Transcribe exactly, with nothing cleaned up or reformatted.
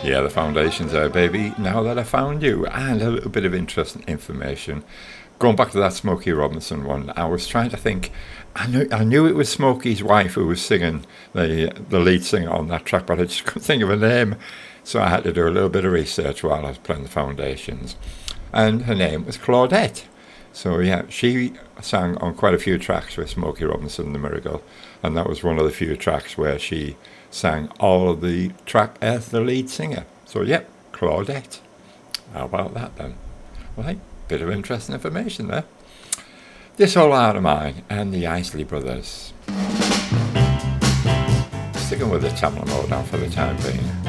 Yeah, the foundations there, baby. Now that I found you, and a little bit of interesting information. Going back to that Smokey Robinson one, I was trying to think. I knew I knew it was Smokey's wife who was singing the the lead singer on that track, but I just couldn't think of a name. So I had to do a little bit of research while I was playing the foundations, and her name was Claudette. So yeah, she sang on quite a few tracks with Smokey Robinson, The Miracle, and that was one of the few tracks where she sang all of the track as the lead singer. So yep, Claudette. How about that then? Well, hey, bit of interesting information there. This Old Heart of Mine and the Isley Brothers. Sticking with the Tamla Motown for the time being.